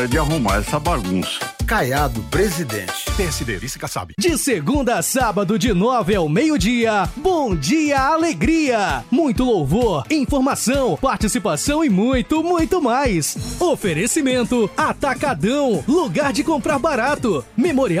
de arrumar essa bagunça. Caiado, presidente. PSD, vice Kassab. De segunda a sábado, de 9 ao meio-dia, Bom Dia Alegria. Muito louvor, informação, participação e muito, muito mais. Oferecimento Atacadão, lugar de comprar barato. Memorial